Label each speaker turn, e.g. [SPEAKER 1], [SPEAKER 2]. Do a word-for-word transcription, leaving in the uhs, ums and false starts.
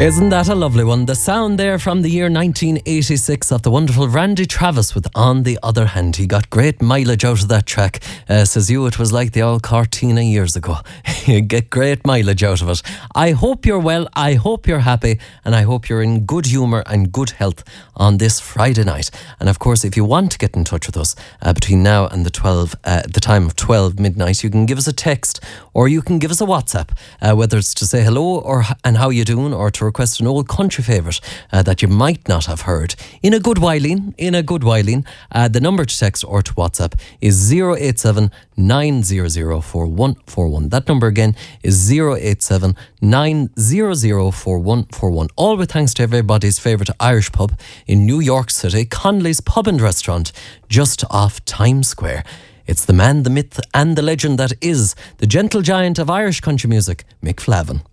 [SPEAKER 1] Isn't that a lovely one? The sound there from the year nineteen eighty-six of the wonderful Randy Travis with On the Other Hand. He got great mileage out of that track. Uh, says you, it was like the old Cortina years ago. You get great mileage out of it. I hope you're well, I hope you're happy, and I hope you're in good humour and good health on this Friday night. And of course, if you want to get in touch with us uh, between now and the twelve, uh, the time of twelve midnight, you can give us a text or you can give us a WhatsApp, uh, whether it's to say hello or and how you doing, or to request an old country favourite uh, that you might not have heard in a good whiling, in a good whiling. Uh, the number to text or to WhatsApp is zero eight seven nine zero zero four one four one. That number again is zero eight seven nine zero zero four one four one. All with thanks to everybody's favourite Irish pub in New York City, Connolly's Pub and Restaurant, just off Times Square. It's the man, the myth and the legend that is the gentle giant of Irish country music, Mick Flavin.